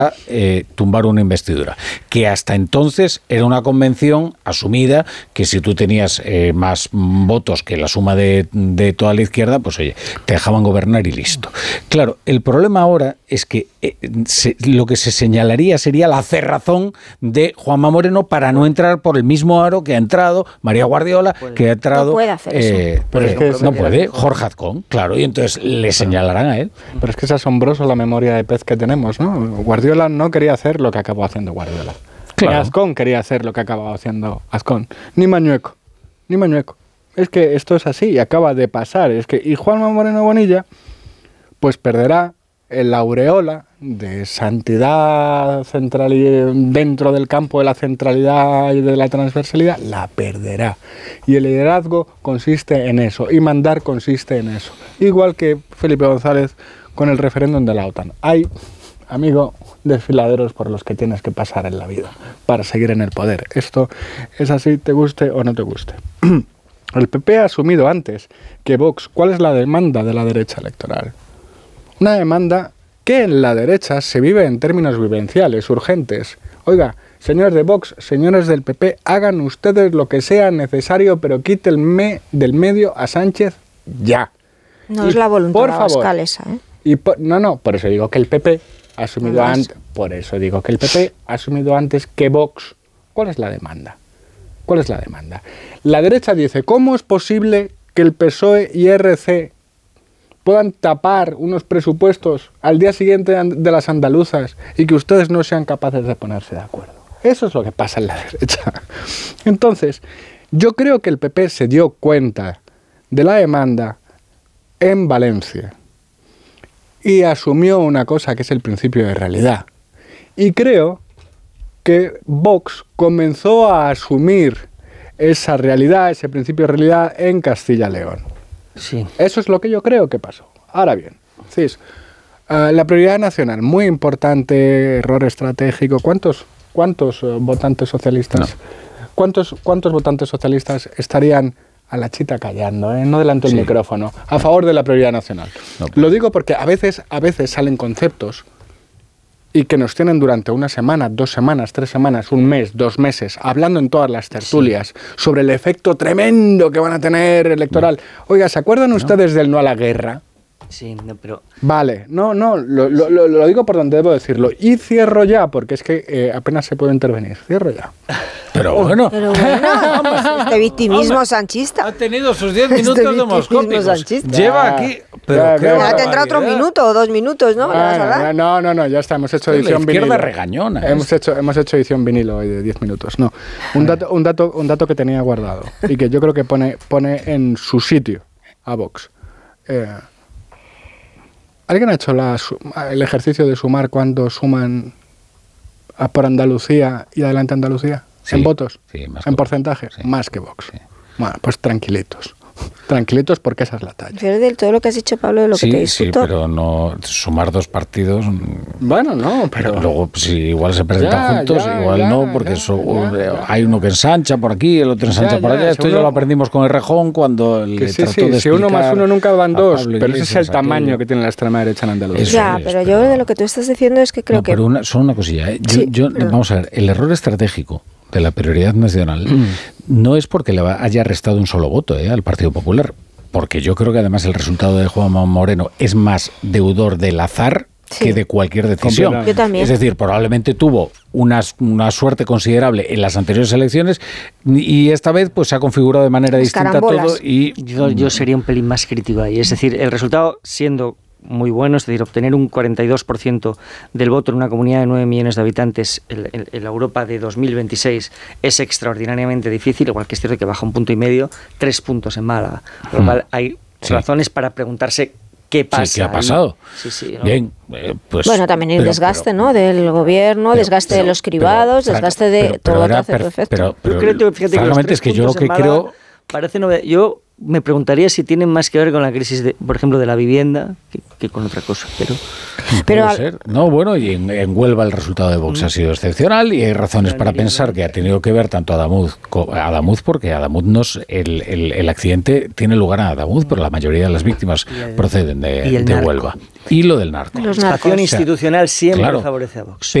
tumbar una investidura, que hasta entonces era una convención asumida que si tú tenías más votos que la suma de toda la izquierda, pues oye, te dejaban gobernar y listo. Claro, el problema ahora es que lo que se señalaría sería la cerrazón de Juanma Moreno para no entrar por el mismo aro que ha entrado María Guardiola, que ha entrado... No puede hacer eso. Pero es que no puede, Jorge Azcón, claro, y entonces le señalarán a él. Pero es que es asombroso la memoria de pez que tenemos, ¿no? Guardiola no quería hacer lo que acabó haciendo Guardiola. Claro. Ni Azcón quería hacer lo que acababa haciendo Azcón. Ni Mañueco. Es que esto es así y acaba de pasar. Y Juanma Moreno Bonilla, pues perderá el aureola de santidad central dentro del campo de la centralidad y de la transversalidad, la perderá. Y el liderazgo consiste en eso, y mandar consiste en eso. Igual que Felipe González con el referéndum de la OTAN. Hay, amigo, desfiladeros por los que tienes que pasar en la vida para seguir en el poder. Esto es así, te guste o no te guste. El PP ha asumido antes que Vox. ¿Cuál es la demanda de la derecha electoral? Una demanda que en la derecha se vive en términos vivenciales, urgentes. Oiga, señores de Vox, señores del PP, hagan ustedes lo que sea necesario, pero quítenme del medio a Sánchez ya. No es la voluntad de Abascal esa, ¿eh? Por eso digo que el PP ha asumido antes. Por eso digo que el PP ha asumido antes que Vox. ¿Cuál es la demanda? La derecha dice, ¿cómo es posible que el PSOE y RC puedan tapar unos presupuestos al día siguiente de las andaluzas y que ustedes no sean capaces de ponerse de acuerdo? Eso es lo que pasa en la derecha. Entonces, yo creo que el PP se dio cuenta de la demanda en Valencia y asumió una cosa que es el principio de realidad. Y creo que Vox comenzó a asumir esa realidad, ese principio de realidad en Castilla y León. Sí. Eso es lo que yo creo que pasó. Ahora bien, la prioridad nacional, muy importante, error estratégico. ¿Cuántos votantes socialistas? No. ¿Cuántos votantes socialistas estarían a la chita callando, no delante del micrófono, a favor de la prioridad nacional? No. Lo digo porque a veces salen conceptos y que nos tienen durante una semana, 2 semanas, 3 semanas, 1 mes, 2 meses, hablando en todas las tertulias sobre el efecto tremendo que van a tener electoral. Oiga, ¿se acuerdan ustedes del no a la guerra? Sí, pero... Vale, lo digo por donde debo decirlo. Y cierro ya, porque es que apenas se puede intervenir. Cierro ya. Pero bueno, este victimismo sanchista. Ha tenido sus 10 minutos demoscópicos. Lleva aquí... Ya tendrá otro minuto o 2 minutos, ¿no? No, ya está. Hemos hecho edición vinilo. La izquierda regañona. Hemos hecho edición vinilo hoy de 10 minutos. No, un dato que tenía guardado y que yo creo que pone en su sitio a Vox. ¿Alguien ha hecho el ejercicio de sumar cuánto suman por Andalucía y adelante Andalucía? Sí, ¿en votos? Sí, ¿en porcentaje? Sí. Más que Vox. Sí. Bueno, pues tranquilitos. Tranquilitos porque esa es la talla. Pero de todo lo que has dicho, Pablo, de lo que te discuto. Sí, pero no sumar 2 partidos... Bueno, no, pero... Luego, si igual se presentan juntos, igual no, porque hay uno que ensancha por aquí, el otro ensancha por allá. Esto ya lo aprendimos con el Rejón cuando le trató de si 1 más 1 nunca van 2, pero ese es el tamaño que tiene la extrema derecha en Andalucía. Pero yo de lo que tú estás diciendo es que creo que... Pero solo una cosilla, vamos a ver, el error estratégico de la prioridad nacional no es porque le haya restado un solo voto al Partido Popular, porque yo creo que además el resultado de Juanma Moreno es más deudor del azar que de cualquier decisión. Yo también. Es decir, probablemente tuvo una suerte considerable en las anteriores elecciones y esta vez pues se ha configurado de manera distinta todo. Y yo sería un pelín más crítico ahí. Es decir, el resultado siendo muy bueno, es decir, obtener un 42% del voto en una comunidad de 9 millones de habitantes en la Europa de 2026 es extraordinariamente difícil, igual que es cierto que baja 1,5 puntos, 3 puntos en Málaga, por lo cual hay razones para preguntarse qué pasa. ¿Qué ha pasado? ¿no? Bien, pues... Bueno, también el desgaste, ¿no?, del gobierno, desgaste de los cribados, desgaste de todo lo que hace efecto. Pero francamente es que yo lo que creo... Parece yo me preguntaría si tienen más que ver con la crisis, por ejemplo, de la vivienda que con otra cosa. Pero puede ser. No, bueno, y en Huelva el resultado de Vox ha sido excepcional y hay razones para pensar que ha tenido que ver tanto Adamuz, porque Adamuz el accidente tiene lugar en Adamuz, pero la mayoría de las víctimas proceden de Huelva. Y lo del narco. La situación institucional siempre favorece a Vox.